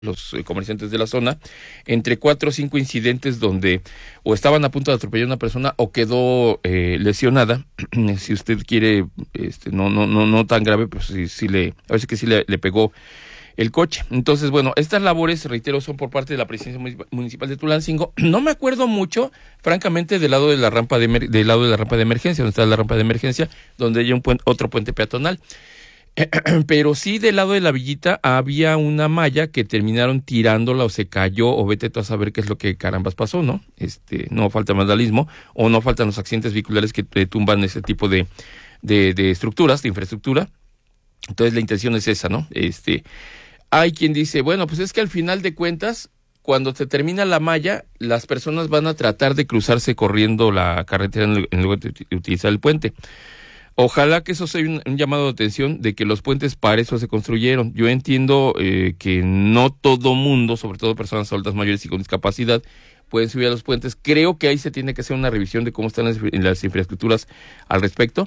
los comerciantes de la zona, entre 4 o 5 incidentes donde o estaban a punto de atropellar a una persona o quedó lesionada. Si usted quiere, no tan grave, pero a veces que sí le pegó el coche. Entonces, bueno, estas labores, reitero, son por parte de la Presidencia Municipal de Tulancingo. No me acuerdo mucho, francamente, del lado de la rampa de emergencia, donde está la rampa de emergencia, donde hay otro puente peatonal. Pero sí, del lado de la villita había una malla que terminaron tirándola o se cayó o vete tú a saber qué es lo que carambas pasó, ¿no? No falta vandalismo o no faltan los accidentes vehiculares que tumban ese tipo de estructuras, de infraestructura. Entonces la intención es esa, ¿no? Hay quien dice, bueno, pues es que al final de cuentas, cuando se termina la malla, las personas van a tratar de cruzarse corriendo la carretera en lugar de utilizar el puente. Ojalá que eso sea un llamado de atención de que los puentes para eso se construyeron. Yo entiendo que no todo mundo, sobre todo personas adultas mayores y con discapacidad, pueden subir a los puentes. Creo que ahí se tiene que hacer una revisión de cómo están las infraestructuras al respecto.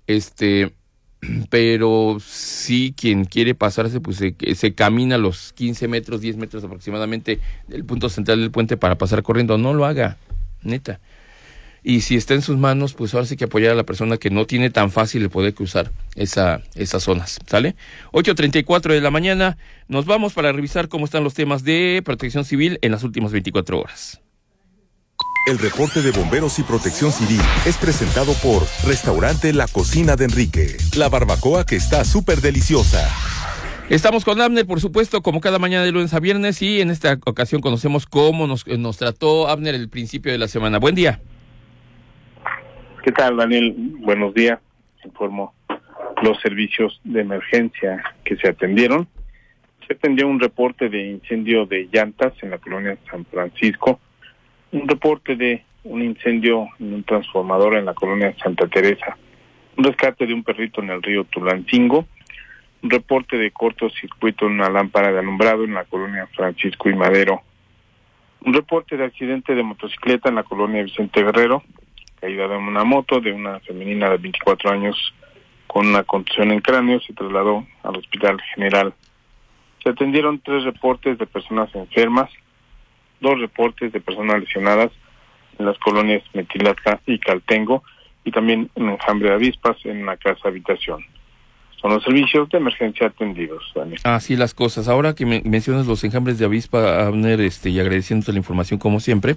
Pero sí, quien quiere pasarse, pues se camina los 15 metros, 10 metros aproximadamente del punto central del puente para pasar corriendo. No lo haga, neta. Y si está en sus manos, pues ahora sí que apoyar a la persona que no tiene tan fácil de poder cruzar esas zonas, ¿sale? 8:34 de la mañana, nos vamos para revisar cómo están los temas de protección civil en las últimas 24 horas. El reporte de Bomberos y Protección Civil es presentado por Restaurante La Cocina de Enrique, la barbacoa que está súper deliciosa. Estamos con Abner, por supuesto, como cada mañana de lunes a viernes, y en esta ocasión conocemos cómo nos trató Abner el principio de la semana. Buen día. ¿Qué tal, Daniel? Buenos días. Informo los servicios de emergencia que se atendieron. Se atendió un reporte de incendio de llantas en la colonia San Francisco, un reporte de un incendio en un transformador en la colonia Santa Teresa, un rescate de un perrito en el río Tulancingo, un reporte de cortocircuito en una lámpara de alumbrado en la colonia Francisco y Madero, un reporte de accidente de motocicleta en la colonia Vicente Guerrero, caída de una moto de una femenina de 24 años con una contusión en cráneo, se trasladó al Hospital General. Se atendieron 3 reportes de personas enfermas, 2 reportes de personas lesionadas en las colonias Metilatla y Caltengo, y también un enjambre de avispas en una casa habitación. Son los servicios de emergencia atendidos, Daniel. Así las cosas. Ahora que mencionas los enjambres de avispa, Abner, y agradeciéndote la información como siempre,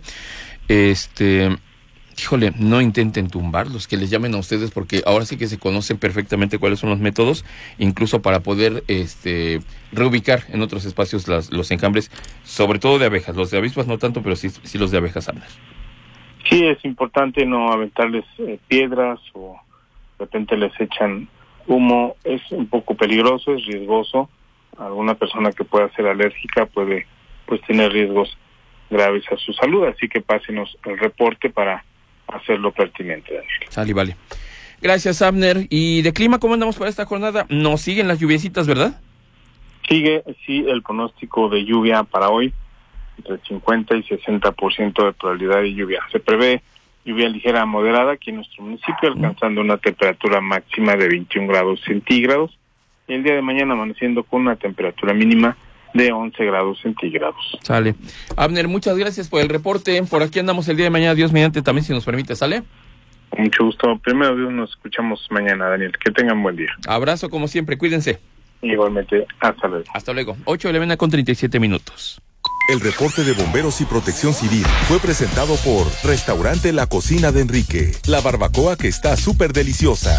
híjole, no intenten tumbarlos, que les llamen a ustedes, porque ahora sí que se conocen perfectamente cuáles son los métodos, incluso para poder reubicar en otros espacios los enjambres, sobre todo de abejas. Los de avispas no tanto, pero sí los de abejas, Abner. Sí, es importante no aventarles piedras o de repente les echan humo. Es un poco peligroso, es riesgoso. Alguna persona que pueda ser alérgica puede tener riesgos graves a su salud, así que pásenos el reporte para hacerlo pertinente, Daniel. Sale, vale. Gracias, Abner. ¿Y de clima cómo andamos para esta jornada? Nos siguen las lluviecitas, ¿verdad? Sigue, sí, el pronóstico de lluvia para hoy, entre 50 y 60% de probabilidad de lluvia. Se prevé lluvia ligera a moderada aquí en nuestro municipio, alcanzando una temperatura máxima de 21 grados centígrados, y el día de mañana amaneciendo con una temperatura mínima de 11 grados centígrados. Sale. Abner, muchas gracias por el reporte. Por aquí andamos el día de mañana, Dios mediante, también si nos permite, ¿sale? Con mucho gusto. Primero Dios, nos escuchamos mañana, Daniel. Que tengan buen día. Abrazo como siempre, cuídense. Igualmente, hasta luego. Hasta luego. 8:37 con 37 minutos. El reporte de Bomberos y Protección Civil fue presentado por Restaurante La Cocina de Enrique, la barbacoa que está súper deliciosa.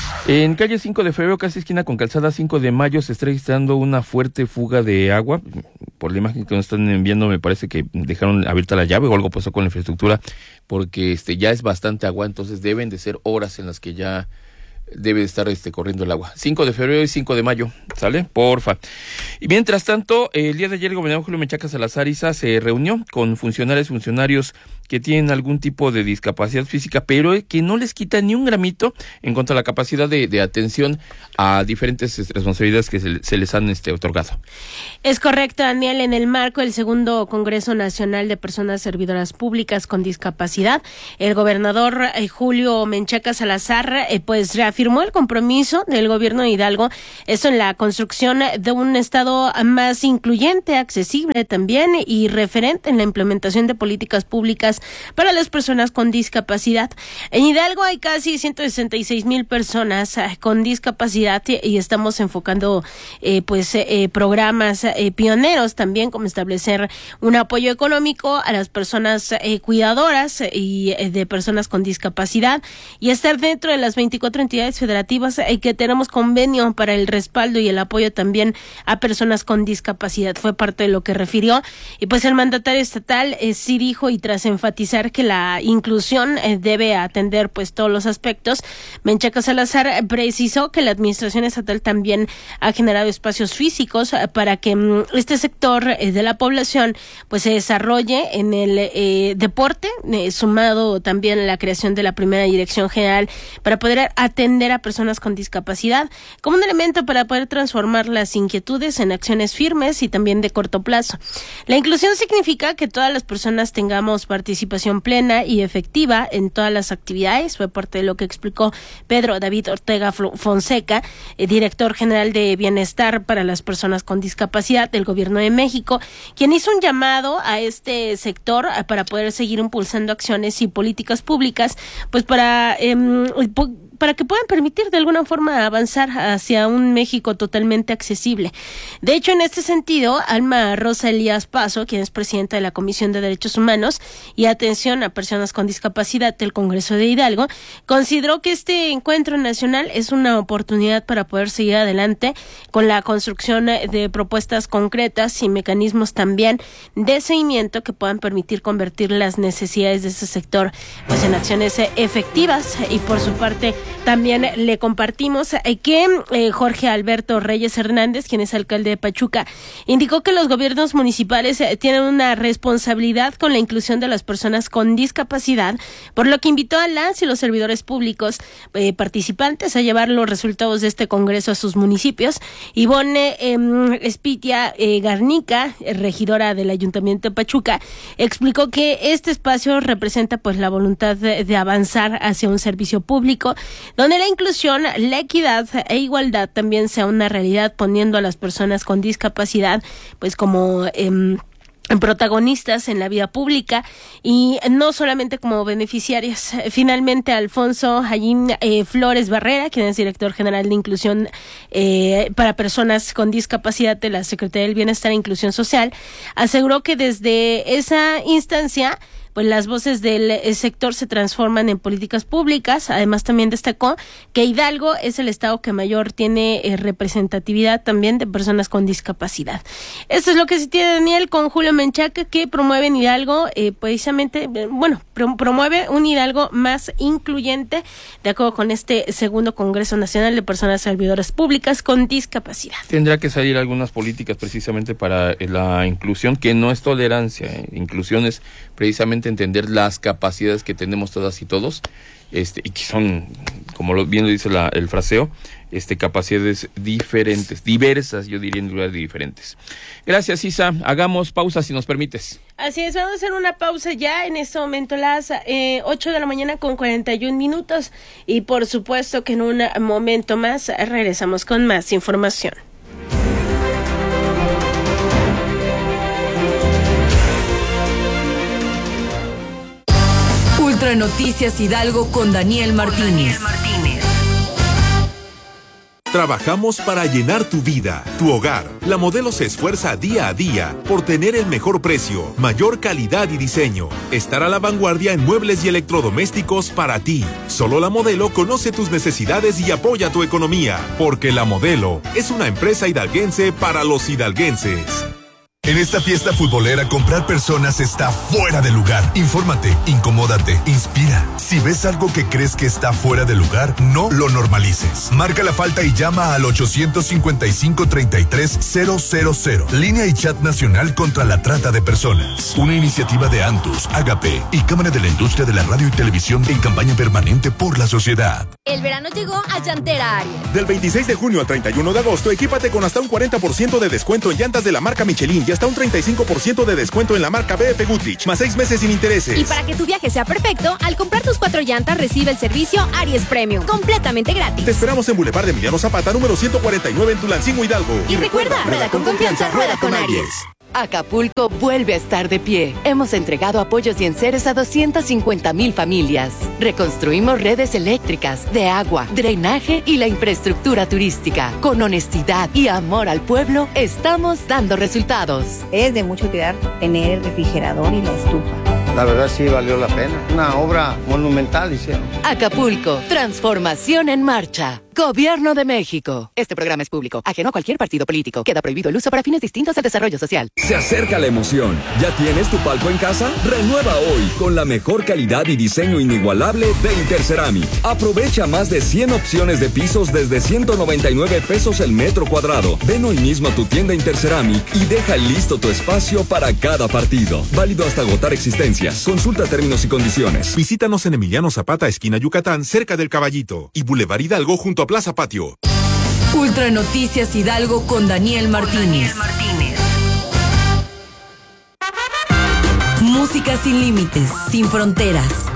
En calle 5 de febrero, casi esquina con calzada 5 de mayo, se está registrando una fuerte fuga de agua. Por la imagen que nos están enviando, me parece que dejaron abierta la llave o algo pasó con la infraestructura, porque ya es bastante agua, entonces deben de ser horas en las que ya debe de estar corriendo el agua. 5 de febrero y 5 de mayo, ¿sale? Porfa. Y mientras tanto, el día de ayer el gobernador Julio Menchaca Salazar Isa se reunió con funcionarios que tienen algún tipo de discapacidad física, pero que no les quita ni un gramito en cuanto a la capacidad de atención a diferentes responsabilidades que se les han otorgado. Es correcto, Daniel. En el marco del segundo Congreso Nacional de Personas Servidoras Públicas con Discapacidad, el gobernador Julio Menchaca Salazar pues reafirmó reafirmó el compromiso del gobierno de Hidalgo, esto en la construcción de un estado más incluyente, accesible también y referente en la implementación de políticas públicas para las personas con discapacidad. En Hidalgo hay casi 166,000 personas con discapacidad y estamos enfocando programas pioneros también, como establecer un apoyo económico a las personas cuidadoras y de personas con discapacidad y estar dentro de las 24 entidades federativas que tenemos convenio para el respaldo y el apoyo también a personas con discapacidad. Fue parte de lo que refirió y pues el mandatario estatal sí dijo, y tras enfatizar que la inclusión debe atender pues todos los aspectos, Menchaca Salazar precisó que la administración estatal también ha generado espacios físicos para que este sector de la población pues se desarrolle en el deporte, sumado también a la creación de la primera dirección general para poder atender a personas con discapacidad como un elemento para poder transformar las inquietudes en acciones firmes y también de corto plazo. La inclusión significa que todas las personas tengamos participación plena y efectiva en todas las actividades. Fue parte de lo que explicó Pedro David Ortega Fonseca, director general de Bienestar para las Personas con Discapacidad del Gobierno de México, quien hizo un llamado a este sector para poder seguir impulsando acciones y políticas públicas, pues para que puedan permitir de alguna forma avanzar hacia un México totalmente accesible. De hecho, en este sentido, Alma Rosa Elías Paso, quien es presidenta de la Comisión de Derechos Humanos y Atención a Personas con Discapacidad del Congreso de Hidalgo, consideró que este encuentro nacional es una oportunidad para poder seguir adelante con la construcción de propuestas concretas y mecanismos también de seguimiento que puedan permitir convertir las necesidades de ese sector pues en acciones efectivas. Y por su parte también le compartimos que Jorge Alberto Reyes Hernández, quien es alcalde de Pachuca, indicó que los gobiernos municipales tienen una responsabilidad con la inclusión de las personas con discapacidad, por lo que invitó a las y los servidores públicos participantes a llevar los resultados de este congreso a sus municipios. Ivonne Espitia Garnica, regidora del Ayuntamiento de Pachuca, explicó que este espacio representa pues la voluntad de avanzar hacia un servicio público donde la inclusión, la equidad e igualdad también sea una realidad, poniendo a las personas con discapacidad pues como protagonistas en la vida pública y no solamente como beneficiarias. Finalmente, Alfonso Jayín Flores Barrera, quien es director general de Inclusión para Personas con Discapacidad de la Secretaría del Bienestar e Inclusión Social, aseguró que desde esa instancia pues las voces del sector se transforman en políticas públicas. Además, también destacó que Hidalgo es el estado que mayor tiene representatividad también de personas con discapacidad. Esto es lo que se tiene, Daniel, con Julio Menchaca, que promueve en Hidalgo, precisamente, promueve un Hidalgo más incluyente, de acuerdo con este segundo Congreso Nacional de Personas Servidoras Públicas con Discapacidad. Tendrá que salir algunas políticas precisamente para la inclusión, que no es tolerancia, inclusión es precisamente entender las capacidades que tenemos todas y todos, y que son, como bien lo dice el fraseo, capacidades diferentes, diversas, yo diría en lugar de diferentes. Gracias, Isa. Hagamos pausa si nos permites. Así es, vamos a hacer una pausa ya en este momento, las 8 de la mañana con 41 minutos, y por supuesto que en un momento más regresamos con más información. Ultra Noticias Hidalgo con Daniel Martínez. Trabajamos para llenar tu vida, tu hogar. La Modelo se esfuerza día a día por tener el mejor precio, mayor calidad y diseño. Estar a la vanguardia en muebles y electrodomésticos para ti. Solo La Modelo conoce tus necesidades y apoya tu economía. Porque La Modelo es una empresa hidalguense para los hidalguenses. En esta fiesta futbolera, comprar personas está fuera de lugar. Infórmate, incomódate, inspira. Si ves algo que crees que está fuera de lugar, no lo normalices. Marca la falta y llama al 855-33-000. Línea y chat nacional contra la trata de personas. Una iniciativa de Antus, Agape y Cámara de la Industria de la Radio y Televisión en campaña permanente por la sociedad. El verano llegó a Llantera Aries. Del 26 de junio al 31 de agosto, equípate con hasta un 40% de descuento en llantas de la marca Michelin y hasta un 35% de descuento en la marca BF Goodrich, más 6 meses sin intereses. Y para que tu viaje sea perfecto, al comprar tus 4 llantas recibe el servicio Aries Premium, completamente gratis. Te esperamos en Boulevard de Emiliano Zapata, número 149 en Tulancingo, Hidalgo. Y recuerda, rueda con confianza, rueda con Aries. Acapulco vuelve a estar de pie. Hemos entregado apoyos y enseres a 250,000 familias. Reconstruimos redes eléctricas, de agua, drenaje y la infraestructura turística. Con honestidad y amor al pueblo, estamos dando resultados. Es de mucha utilidad tener el refrigerador y la estufa. La verdad sí valió la pena. Una obra monumental hicieron. Acapulco, transformación en marcha. Gobierno de México. Este programa es público, ajeno a cualquier partido político. Queda prohibido el uso para fines distintos al desarrollo social. Se acerca la emoción. ¿Ya tienes tu palco en casa? Renueva hoy con la mejor calidad y diseño inigualable de Interceramic. Aprovecha más de 100 opciones de pisos desde 199 pesos el metro cuadrado. Ven hoy mismo a tu tienda Interceramic y deja listo tu espacio para cada partido. Válido hasta agotar existencias. Consulta términos y condiciones. Visítanos en Emiliano Zapata, esquina Yucatán, cerca del Caballito. Y Boulevard Hidalgo junto a Plaza Patio. Ultra Noticias Hidalgo con Daniel Martínez. Música sin límites, sin fronteras.